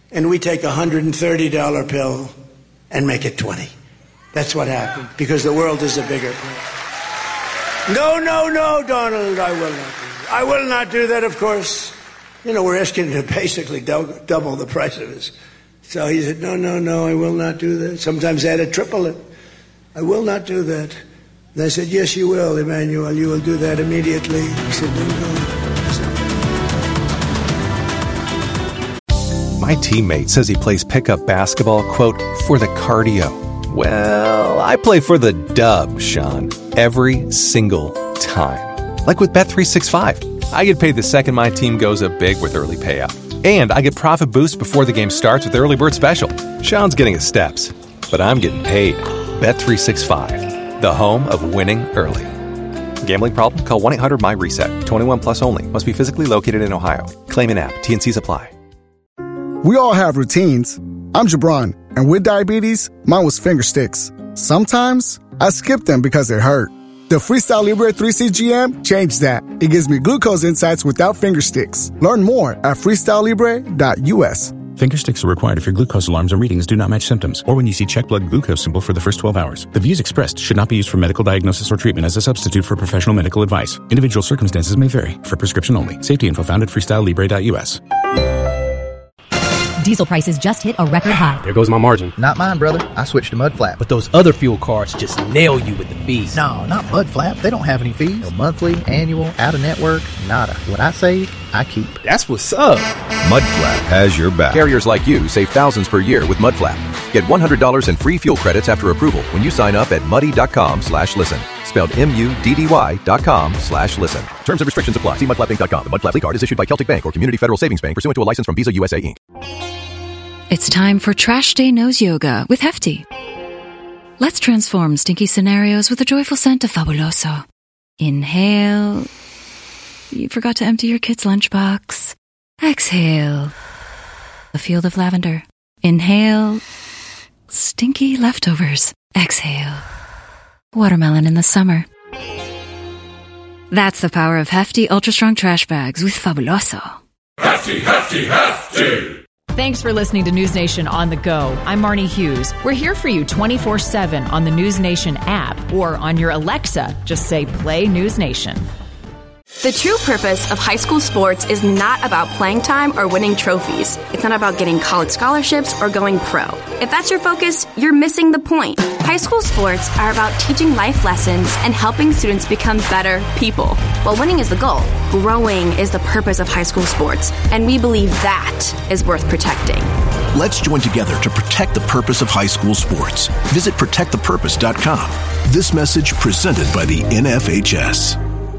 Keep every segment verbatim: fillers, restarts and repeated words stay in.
and we take a one hundred thirty dollars pill and make it twenty. That's what happened, because the world is a bigger place. No, no, no, Donald, I will not do that. I will not do that, of course. You know, we're asking him to basically do- double the price of his. So he said, no, no, no, I will not do that. Sometimes they had to triple it. I will not do that. And I said, yes, you will, Emmanuel. You will do that immediately. He said, no, no. My teammate says he plays pickup basketball, quote, for the cardio. Well, I play for the dub, Sean, every single time. Like with Bet three sixty-five. I get paid the second my team goes up big with early payout. And I get profit boosts before the game starts with Early Bird Special. Sean's getting his steps, but I'm getting paid. Bet three sixty-five, the home of winning early. Gambling problem? Call one eight hundred M Y reset. twenty-one plus only. Must be physically located in Ohio. Claim in app. T and C's apply. We all have routines. I'm Jabron, and with diabetes, mine was finger sticks. Sometimes I skip them because it hurt. The Freestyle Libre three C G M changed that. It gives me glucose insights without finger sticks. Learn more at freestyle libre dot u s. Finger sticks are required if your glucose alarms or readings do not match symptoms, or when you see check blood glucose symbol for the first twelve hours. The views expressed should not be used for medical diagnosis or treatment as a substitute for professional medical advice. Individual circumstances may vary. For prescription only. Safety info found at freestyle libre dot u s. Diesel prices just hit a record high. There goes my margin. Not mine, brother. I switched to Mudflap. But those other fuel cards just nail you with the fees. No, not Mudflap. They don't have any fees. No monthly, annual, out-of-network, nada. What I save, I keep. That's what's up. Mudflap has your back. Carriers like you save thousands per year with Mudflap. Get one hundred dollars in free fuel credits after approval when you sign up at muddy.com slash listen. Spelled M-U-D-D-Y dot com slash listen. Terms and restrictions apply. See mudflap inc dot com. The Mudflap Fleet Card is issued by Celtic Bank or Community Federal Savings Bank pursuant to a license from Visa U S A, Incorporated. It's time for Trash Day Nose Yoga with Hefty. Let's transform stinky scenarios with a joyful scent of Fabuloso. Inhale. You forgot to empty your kid's lunchbox. Exhale. A field of lavender. Inhale. Stinky leftovers. Exhale. Watermelon in the summer. That's the power of Hefty Ultra Strong Trash Bags with Fabuloso. Hefty, Hefty, Hefty! Thanks for listening to News Nation on the go. I'm Marnie Hughes. We're here for you twenty-four seven on the News Nation app or on your Alexa. Just say play News Nation. The true purpose of high school sports is not about playing time or winning trophies. It's not about getting college scholarships or going pro. If that's your focus, you're missing the point. High school sports are about teaching life lessons and helping students become better people. While winning is the goal, growing is the purpose of high school sports, and we believe that is worth protecting. Let's join together to protect the purpose of high school sports. Visit protect the purpose dot com. This message presented by the N F H S.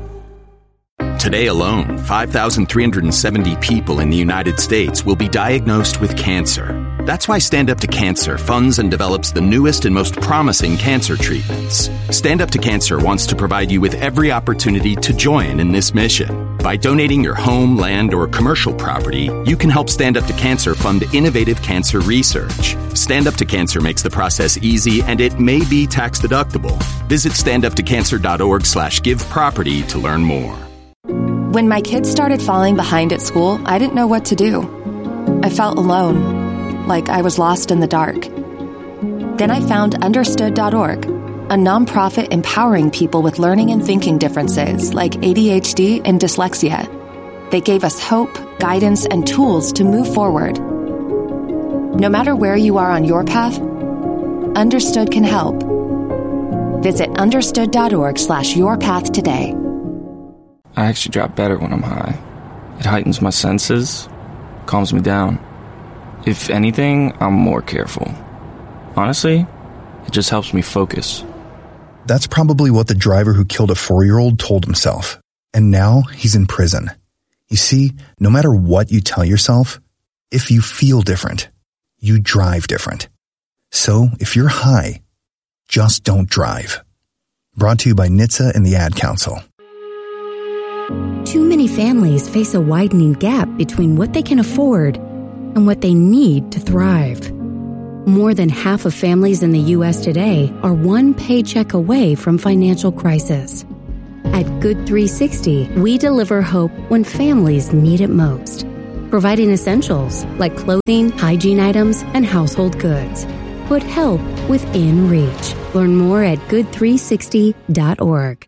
Today alone, five thousand three hundred seventy people in the United States will be diagnosed with cancer. That's why Stand Up to Cancer funds and develops the newest and most promising cancer treatments. Stand Up to Cancer wants to provide you with every opportunity to join in this mission. By donating your home, land, or commercial property, you can help Stand Up to Cancer fund innovative cancer research. Stand Up to Cancer makes the process easy, and it may be tax deductible. Visit stand up to cancer dot org slash give property to learn more. When my kids started falling behind at school, I didn't know what to do. I felt alone, like I was lost in the dark. Then I found understood dot org, a nonprofit empowering people with learning and thinking differences like A D H D and dyslexia. They gave us hope, guidance, and tools to move forward. No matter where you are on your path, Understood can help. Visit understood dot org slash your path today. I actually drop better when I'm high. It heightens my senses, calms me down. If anything, I'm more careful. Honestly, it just helps me focus. That's probably what the driver who killed a four-year-old told himself. And now he's in prison. You see, no matter what you tell yourself, if you feel different, you drive different. So if you're high, just don't drive. Brought to you by N H T S A and the Ad Council. Too many families face a widening gap between what they can afford and what they need to thrive. More than half of families in the U S today are one paycheck away from financial crisis. At Good three sixty, we deliver hope when families need it most. providing essentials like clothing, hygiene items, and household goods. Put help within reach. Learn more at good three sixty dot org.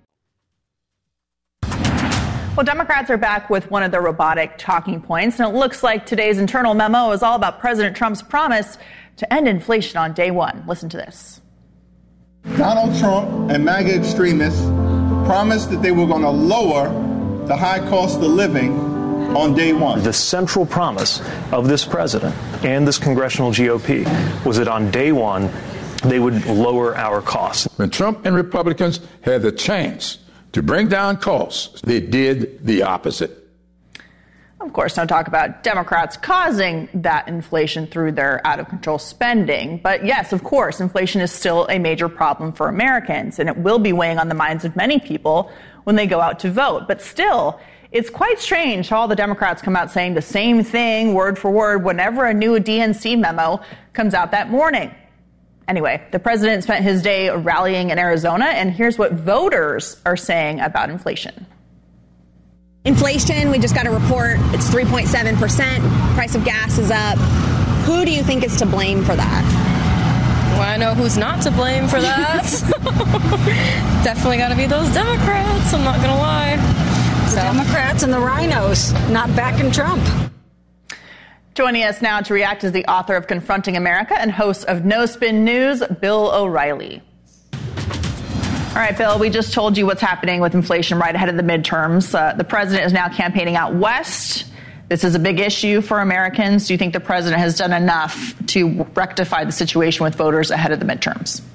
Well, Democrats are back with one of their robotic talking points, and it looks like today's internal memo is all about President Trump's promise to end inflation on day one. Listen to this. Donald Trump and MAGA extremists promised that they were going to lower the high cost of living on day one. The central promise of this president and this congressional G O P was that on day one, they would lower our costs. When Trump and Republicans had the chance to bring down costs, they did the opposite. Of course, no talk about Democrats causing that inflation through their out-of-control spending. But yes, of course, inflation is still a major problem for Americans, and it will be weighing on the minds of many people when they go out to vote. But still, it's quite strange how all the Democrats come out saying the same thing word for word whenever a new D N C memo comes out that morning. Anyway, the president spent his day rallying in Arizona, and here's what voters are saying about inflation. Inflation, we just got a report, it's three point seven percent. Price of gas is up. Who do you think is to blame for that? Well, I know who's not to blame for that. Definitely got to be those Democrats, I'm not going to lie. The Democrats and the rhinos, not backing Trump. Joining us now to react is the author of Confronting America and host of No Spin News, Bill O'Reilly. All right, Bill, we just told you what's happening with inflation right ahead of the midterms. Uh, the president is now campaigning out west. This is a big issue for Americans. Do you think the president has done enough to rectify the situation with voters ahead of the midterms?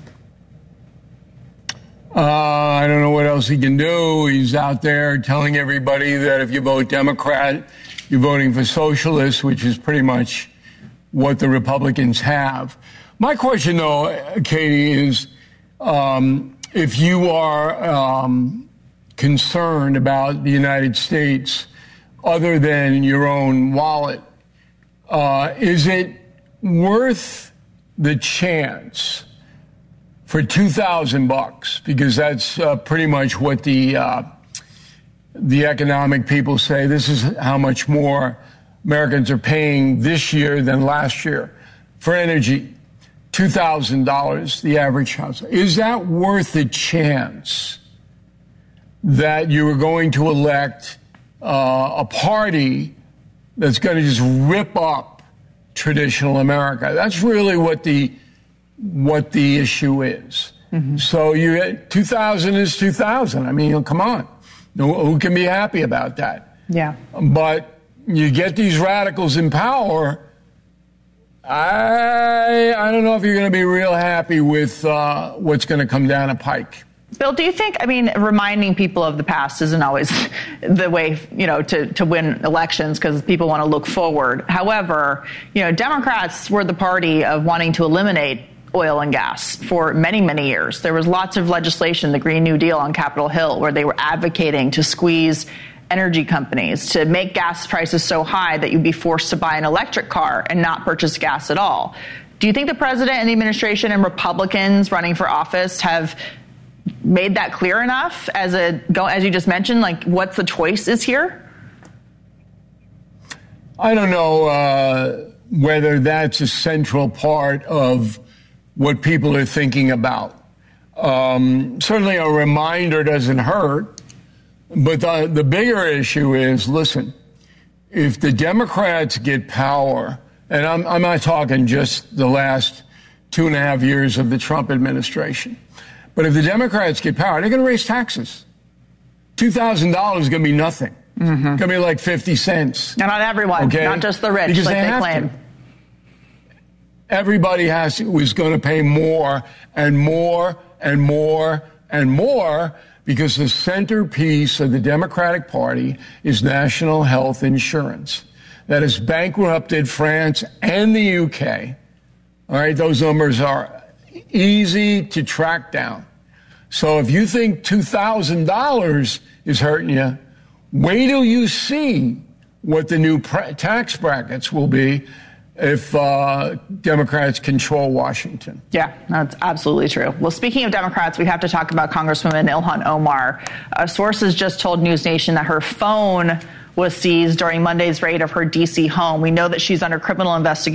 Uh, I don't know what else he can do. He's out there telling everybody that if you vote Democrat, you're voting for socialists, which is pretty much what the Republicans have. My question, though, Katie, is um, if you are um, concerned about the United States other than your own wallet, uh, is it worth the chance for two thousand bucks? Because that's uh, pretty much what the uh, the economic people say. This is how much more Americans are paying this year than last year for energy. two thousand dollars, the average house. Is that worth the chance that you are going to elect uh, a party that's going to just rip up traditional America? That's really what the what the issue is. Mm-hmm. So you two thousand is two thousand. I mean, come on. Who can be happy about that? Yeah. But you get these radicals in power, I I don't know if you're going to be real happy with uh, what's going to come down a pike. Bill, do you think, I mean, reminding people of the past isn't always the way, you know, to, to win elections because people want to look forward. However, you know, Democrats were the party of wanting to eliminate oil and gas for many, many years. There was lots of legislation, the Green New Deal on Capitol Hill, where they were advocating to squeeze energy companies, to make gas prices so high that you'd be forced to buy an electric car and not purchase gas at all. Do you think the president and the administration and Republicans running for office have made that clear enough as a, as you just mentioned, like what the choice is here? I don't know uh, whether that's a central part of what people are thinking about. Um, certainly a reminder doesn't hurt, but the, the bigger issue is, listen, if the Democrats get power, and I'm, I'm not talking just the last two and a half years of the Trump administration, but if the Democrats get power, they're going to raise taxes. two thousand dollars is going to be nothing. Mm-hmm. It's going to be like fifty cents. And not everyone, okay? Not just the rich, because like they, they have claim. To. Everybody has to, is going to pay more and more and more and more because the centerpiece of the Democratic Party is national health insurance. That has bankrupted France and the U K. All right, those numbers are easy to track down. So if you think two thousand dollars is hurting you, wait till you see what the new pra- tax brackets will be if uh, Democrats control Washington. Yeah, that's absolutely true. Well, speaking of Democrats, we have to talk about Congresswoman Ilhan Omar. Uh, sources just told News Nation that her phone was seized during Monday's raid of her D C home. We know that she's under criminal investigation